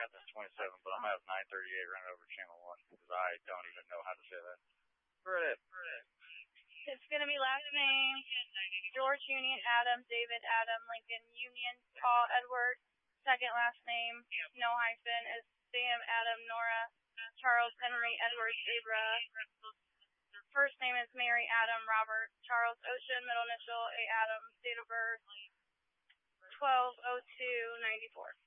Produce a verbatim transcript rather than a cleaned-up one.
Athens twenty-seven, but I'm out of nine thirty-eight running over channel one because I don't even know how to say that. Brilliant. It's going to be last name, George Union Adam, David Adam, Lincoln Union, Paul Edward. Second last name, no hyphen, is Sam Adam Nora, Charles Henry Edwards Abra. First name is Mary Adam Robert, Charles Ocean, middle initial A Adam, date of birth twelve oh two ninety-four.